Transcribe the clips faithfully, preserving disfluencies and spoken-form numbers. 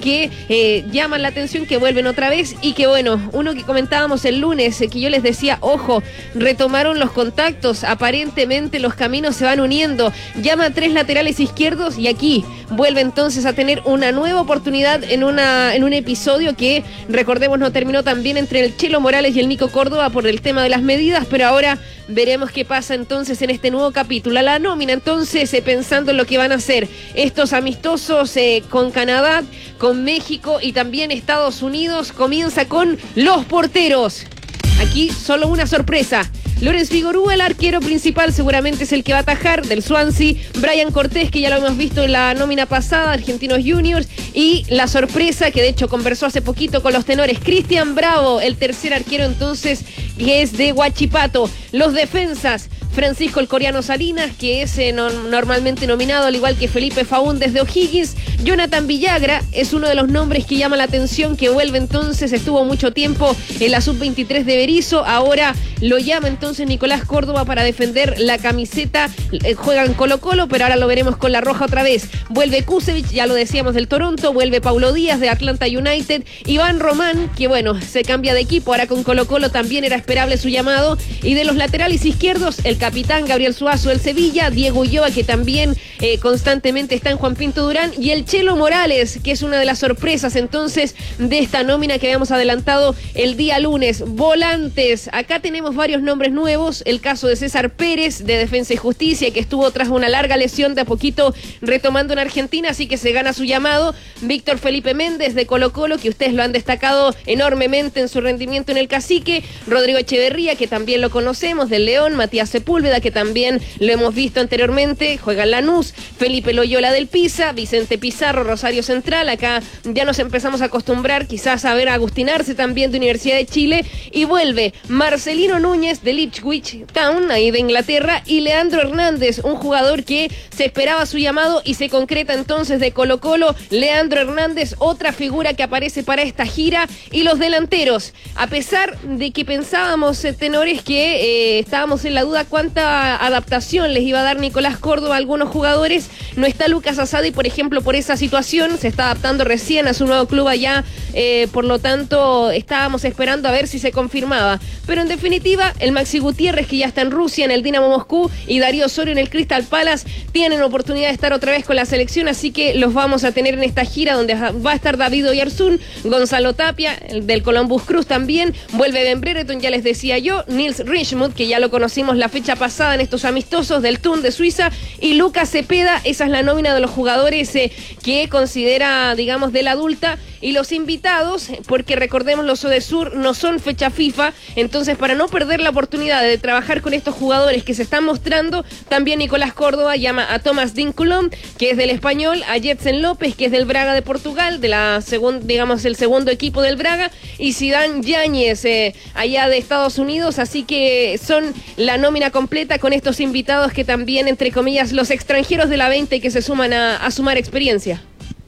que eh, llaman la atención, que vuelven otra vez y que bueno, uno que comentábamos el lunes, eh, que yo les decía, ojo, retomaron los contactos, aparentemente los caminos se van uniendo, llama a tres laterales izquierdos y aquí vuelve entonces a tener una nueva oportunidad en, una, en un episodio que, recordemos, no terminó tan bien entre el Chelo Morales y el Nico Córdoba por el tema de las medidas, pero ahora veremos qué pasa entonces en este nuevo capítulo. A la nómina entonces, eh, pensando en lo que van a hacer estos amistosos eh, con Canadá, con México y también Estados Unidos, comienza con los porteros. Aquí solo una sorpresa. Lorenz Vigorúa, el arquero principal, seguramente es el que va a atajar, del Swansea. Brian Cortés, que ya lo hemos visto en la nómina pasada, Argentinos Juniors. Y la sorpresa, que de hecho conversó hace poquito con los tenores, Cristian Bravo, el tercer arquero entonces, que es de Huachipato. Los defensas, Francisco el Coreano Salinas, que es eh, no, normalmente nominado, al igual que Felipe Faúndez de O'Higgins. Jonathan Villagra es uno de los nombres que llama la atención, que vuelve entonces, estuvo mucho tiempo en la sub veintitrés de Berizo, ahora lo llama entonces Nicolás Córdoba para defender la camiseta, eh, juegan Colo Colo, pero ahora lo veremos con la roja otra vez. Vuelve Kusevich, ya lo decíamos, del Toronto, vuelve Paulo Díaz de Atlanta United, Iván Román, que bueno, se cambia de equipo, ahora con Colo Colo también era esperable su llamado, y de los laterales izquierdos, el capitán Gabriel Suazo del Sevilla, Diego Ulloa, que también eh, constantemente está en Juan Pinto Durán, y el Chelo Morales, que es una de las sorpresas entonces de esta nómina que habíamos adelantado el día lunes. Volantes, acá tenemos varios nombres nuevos, el caso de César Pérez de Defensa y Justicia, que estuvo tras una larga lesión, de a poquito retomando en Argentina, así que se gana su llamado. Víctor Felipe Méndez de Colo Colo, que ustedes lo han destacado enormemente en su rendimiento en el Cacique. Rodrigo Echeverría, que también lo conocemos, del León. Matías Sepúlveda, que también lo hemos visto anteriormente, juega en Lanús. Felipe Loyola del Pisa, Vicente Pizarro, Rosario Central. Acá ya nos empezamos a acostumbrar quizás a ver a Agustín Arce también de Universidad de Chile. Y vuelve Marcelino Núñez de Ipswich Town, ahí de Inglaterra, y Leandro Hernández, un jugador que se esperaba su llamado y se concreta entonces de Colo Colo. Leandro Hernández, otra figura que aparece para esta gira. Y los delanteros, a pesar de que pensábamos, eh, tenores, que eh, estábamos en la duda cuánta adaptación les iba a dar Nicolás Córdoba a algunos jugadores, no está Lucas Asadi, por ejemplo, por esa situación, se está adaptando recién a su nuevo club allá, eh, por lo tanto estábamos esperando a ver si se confirmaba, pero en definitiva el Maxi Gutiérrez, que ya está en Rusia en el Dinamo Moscú, y Darío Osorio en el Crystal Palace, tienen oportunidad de estar otra vez con la selección, así que los vamos a tener en esta gira donde va a estar David Oyarzún, Gonzalo Tapia, el del Columbus Cruz también, vuelve Ben Brereton, ya les decía yo, Nils Richmuth, que ya lo conocimos la fecha pasada en estos amistosos del Thun de Suiza, y Lucas Cepeda. Esa es la nómina de los jugadores eh, que considera, digamos, de la adulta. Y los invitados, porque recordemos, los Odesur no son fecha FIFA, entonces para no perder la oportunidad de trabajar con estos jugadores que se están mostrando, también Nicolás Córdoba llama a Tomás Dinculón, que es del Español, a Jetsen López, que es del Braga de Portugal, de la segun, digamos el segundo equipo del Braga, y Zidane Yáñez, eh, allá de Estados Unidos, así que son la nómina completa con estos invitados que también, entre comillas, los extranjeros de la veinte que se suman a, a sumar experiencia.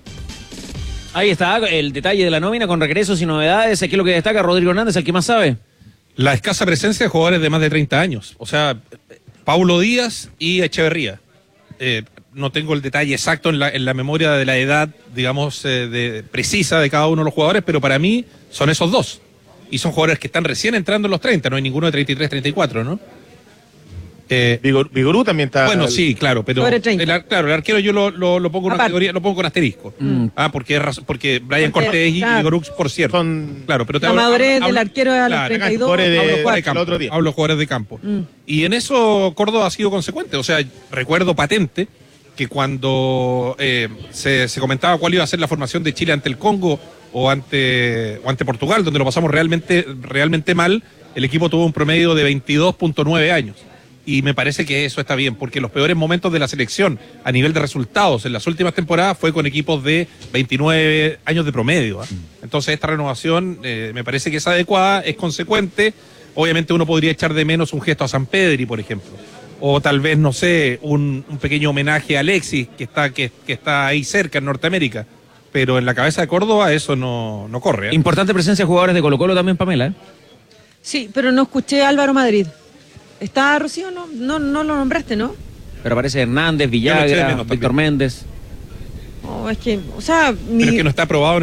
Ahí está el detalle de la nómina con regresos y novedades. Aquí lo que destaca Rodrigo Hernández, el que más sabe. La escasa presencia de jugadores de más de treinta años. O sea, Paulo Díaz y Echeverría. Eh, no tengo el detalle exacto en la, en la memoria de la edad, digamos, eh, de, precisa de cada uno de los jugadores, pero para mí son esos dos. Y son jugadores que están recién entrando en los treinta, no hay ninguno de treinta y tres, treinta y cuatro, ¿no? Eh, Vigor, Vigorú también está. Bueno, sí, claro, pero el, claro, el arquero yo lo, lo, lo pongo en una categoría, lo pongo con asterisco. Mm. Ah, porque porque Brian porque, Cortés y claro, Vigorú, por cierto. Son, claro, pero te la hablo, madurez hablo, del arquero a los claro, treinta y dos. Hablo de, hablo de campo, otro día. Hablo jugadores de campo. Mm. Y en eso Córdoba ha sido consecuente. O sea, recuerdo patente que cuando eh, se, se comentaba cuál iba a ser la formación de Chile ante el Congo o ante, o ante Portugal, donde lo pasamos realmente, realmente mal, el equipo tuvo un promedio de veintidós punto nueve años. Y me parece que eso está bien, porque los peores momentos de la selección a nivel de resultados en las últimas temporadas fue con equipos de veintinueve años de promedio, ¿eh? Entonces esta renovación eh, me parece que es adecuada, es consecuente. Obviamente uno podría echar de menos un gesto a San Pedri, por ejemplo, o tal vez, no sé, un, un pequeño homenaje a Alexis, que está, que, que está ahí cerca en Norteamérica, pero en la cabeza de Córdoba eso no, no corre, ¿eh? Importante presencia de jugadores de Colo Colo también, Pamela, ¿eh? Sí, pero no escuché a Álvaro Madrid. ¿Está Rocío? No, no, no lo nombraste, ¿no? Pero aparece Hernández, Villagra, Víctor Méndez. Oh, es que, o sea, mi... Pero es que no está aprobado